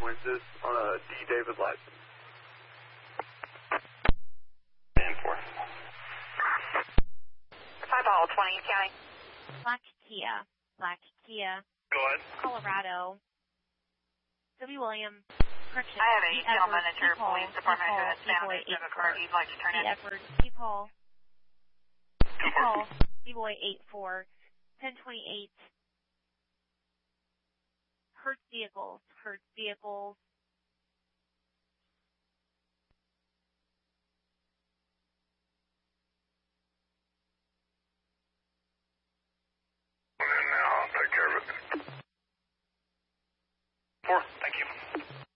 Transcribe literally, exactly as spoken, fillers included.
consequences on a D. David license. ten four. five Ball, twenty County. Black Kia. Black Kia. Go ahead. Colorado. W. William. Correction. I have a P. gentleman Edwards, at your P. Paul, police department P. who Paul, has P. found Boy a eight car he'd like to turn P. in. Edwards, P. Paul. P. Paul. P. Boy eight four. ten twenty-eight. Hertz vehicles. Hertz vehicles.